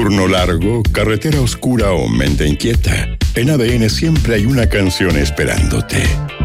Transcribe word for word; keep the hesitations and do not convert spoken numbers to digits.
Turno largo, carretera oscura o mente inquieta. En A D N siempre hay una canción esperándote.